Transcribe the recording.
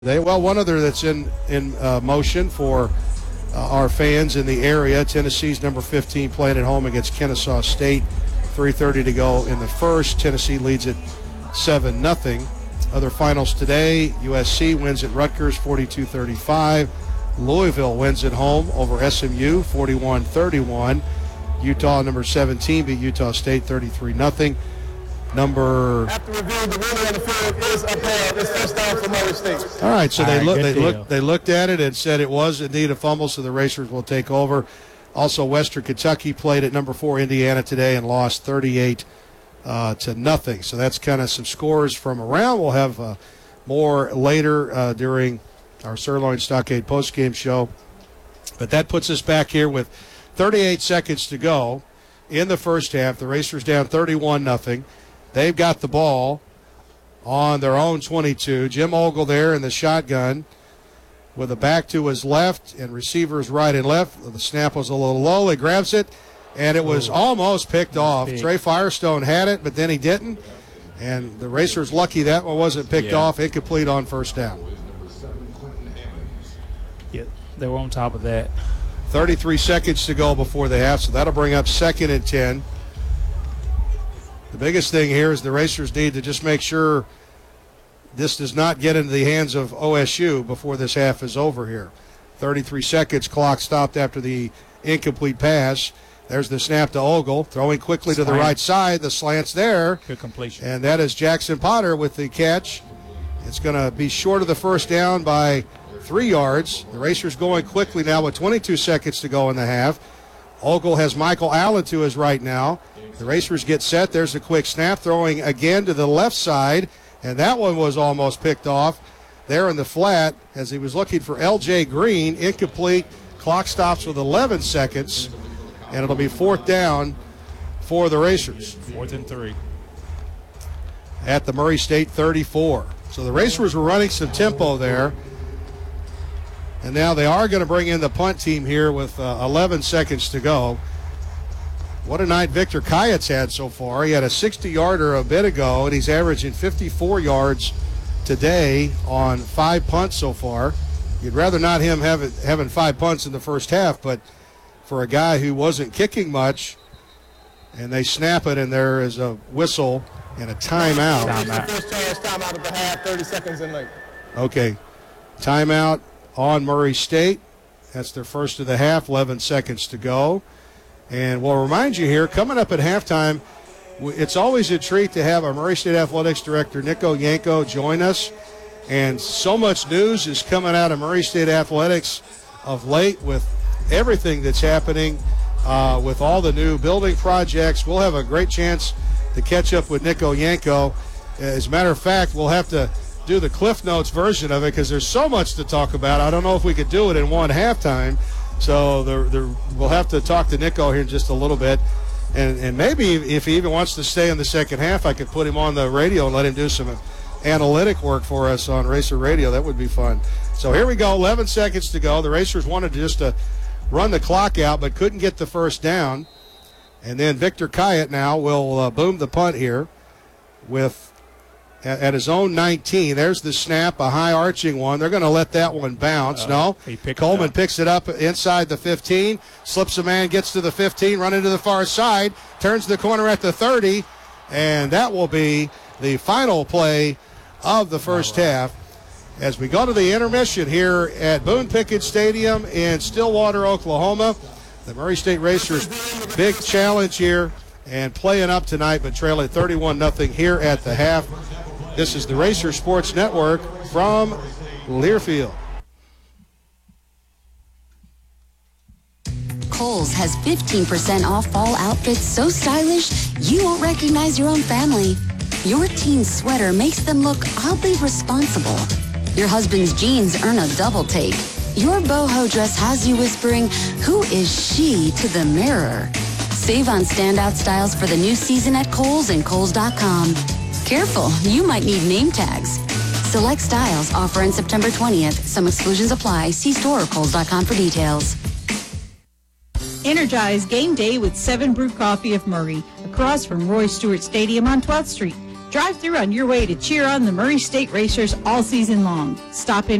Well, one other that's in motion for our fans in the area. Tennessee's number 15 playing at home against Kennesaw State. 3:30 to go in the first. Tennessee leads it 7-0. Other finals today: USC wins at Rutgers 42-35. Louisville wins at home over SMU 41-31. Utah, number 17, beat Utah State 33-0. After reviewing, the winner on the field is upheld. It's first down for Murray State. All right, so they looked at it and said it was indeed a fumble, so the Racers will take over. Also, Western Kentucky played at number 4 Indiana today and lost 38-0. So that's kind of some scores from around. We'll have more later during our Sirloin Stockade postgame show. But that puts us back here with 38 seconds to go in the first half. The Racers down 31-0. They've got the ball on their own 22. Jim Ogle there in the shotgun with a back to his left and receivers right and left. The snap was a little low. He grabs it, and it was almost picked off. Trey Firestone had it, but then he didn't. And the Racers lucky that one wasn't picked off. Incomplete on first down. Yeah, they were on top of that. 33 seconds to go before the half, so that'll bring up 2nd and 10. The biggest thing here is the Racers need to just make sure this does not get into the hands of OSU before this half is over here. 33 seconds, clock stopped after the incomplete pass. There's the snap to Ogle, throwing quickly to the right side. The slant's there. Good completion. And that is Jackson Potter with the catch. It's going to be short of the first down by 3 yards. The Racers going quickly now with 22 seconds to go in the half. Ogle has Michael Allen to his right now. The Racers get set. There's a quick snap, throwing again to the left side, and that one was almost picked off there in the flat as he was looking for L.J. Green. Incomplete. Clock stops with 11 seconds, and it'll be 4th down for the Racers. 4th and 3. At the Murray State 34. So the Racers were running some tempo there. And now they are going to bring in the punt team here with 11 seconds to go. What a night Victor Kayet's had so far. He had a 60-yarder a bit ago, and he's averaging 54 yards today on 5 punts so far. You'd rather not him having 5 punts in the first half, but for a guy who wasn't kicking much, and they snap it, and there is a whistle and a timeout. First chance, timeout of the half, 30 seconds in late. Okay, timeout on Murray State. That's their first of the half, 11 seconds to go. And we'll remind you here, coming up at halftime, it's always a treat to have our Murray State Athletics Director, Nico Yanko, join us. And so much news is coming out of Murray State Athletics of late with everything that's happening with all the new building projects. We'll have a great chance to catch up with Nico Yanko. As a matter of fact, we'll have to do the Cliff Notes version of it because there's so much to talk about. I don't know if we could do it in one halftime. So we'll have to talk to Nico here in just a little bit. And maybe if he even wants to stay in the second half, I could put him on the radio and let him do some analytic work for us on Racer Radio. That would be fun. So here we go, 11 seconds to go. The Racers wanted just to run the clock out but couldn't get the first down. And then Victor Kayet now will boom the punt here with at his own 19. There's the snap, a high arching one. They're going to let that one bounce. Coleman picks it up inside the 15, slips a man, gets to the 15, running to the far side, turns the corner at the 30, and that will be the final play of the first half. As we go to the intermission here at Boone Pickett Stadium in Stillwater, Oklahoma, the Murray State Racers, big challenge here and playing up tonight, but trailing 31-0 here at the half. This is the Racer Sports Network from Learfield. Kohl's has 15% off fall outfits so stylish you won't recognize your own family. Your teen's sweater makes them look oddly responsible. Your husband's jeans earn a double take. Your boho dress has you whispering, "Who is she?" to the mirror. Save on standout styles for the new season at Kohl's and Kohls.com. Careful, you might need name tags. Select styles offer on September 20th. Some exclusions apply. See store or Kohls.com for details. Energize game day with 7 Brew Coffee of Murray, across from Roy Stewart Stadium on 12th Street. Drive through on your way to cheer on the Murray State Racers all season long. Stop in